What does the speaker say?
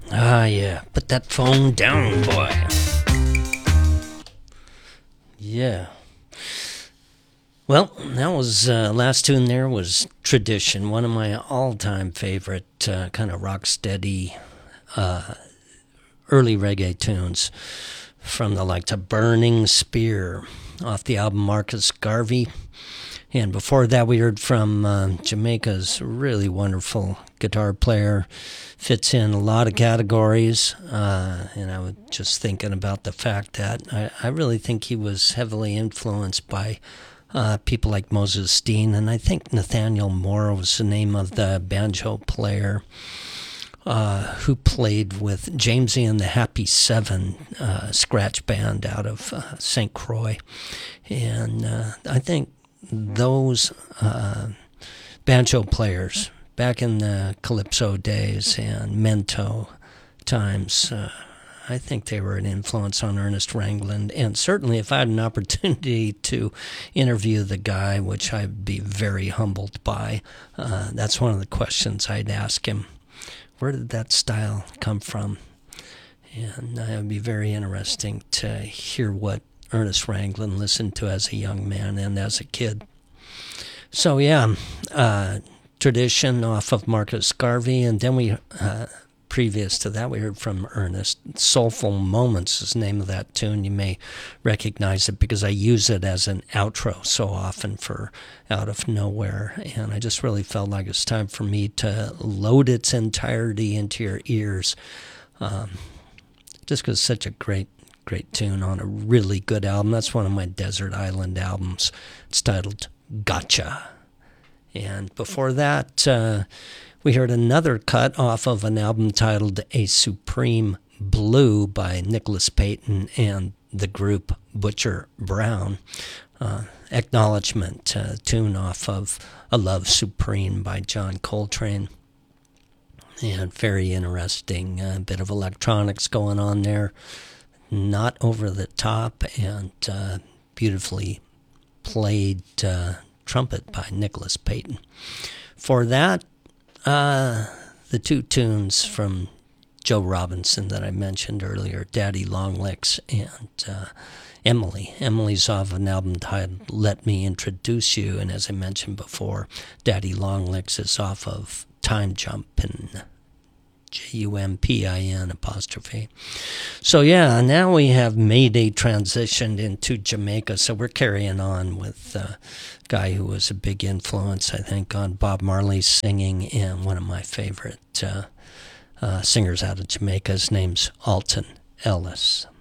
Ah, yeah. Put that phone down, boy. Yeah. Well, that was last tune there was Tradition, one of my all-time favorite kind of rock steady early reggae tunes from the like to Burning Spear off the album Marcus Garvey. And before that, we heard from Jamaica's really wonderful guitar player. Fits in a lot of categories. And I was just thinking about the fact that I really think he was heavily influenced by people like Moses Steen. And I think Nathaniel Moore was the name of the banjo player who played with Jamesy and the Happy Seven scratch band out of St. Croix. And I think those banjo players back in the Calypso days and Mento times, I think they were an influence on Ernest Ranglin. And certainly if I had an opportunity to interview the guy, which I'd be very humbled by, that's one of the questions I'd ask him. Where did that style come from? And it would be very interesting to hear what Ernest Ranglin listened to as a young man and as a kid. So yeah, Tradition off of Marcus Garvey, and then we, previous to that, we heard from Ernest. Soulful Moments is the name of that tune. You may recognize it because I use it as an outro so often for Out of Nowhere, and I just really felt like it's time for me to load its entirety into your ears, just because it's such a great tune on a really good album. That's one of my Desert Island albums. It's titled Gotcha. And before that, we heard another cut off of an album titled A Supreme Blue by Nicholas Payton and the group Butcher Brown. Acknowledgement tune off of A Love Supreme by John Coltrane. And very interesting bit of electronics going on there. Not over the top, and beautifully played trumpet by Nicholas Payton. For that, the two tunes from Joe Robinson that I mentioned earlier, Daddy Longlegs and Emily. Emily's off an album titled Let Me Introduce You, and as I mentioned before, Daddy Longlegs is off of Time Jump and Jumpin apostrophe. So yeah, now we have Mayday transitioned into Jamaica, so we're carrying on with a guy who was a big influence, I think, on Bob Marley's singing, and one of my favorite singers out of Jamaica. His name's Alton Ellis.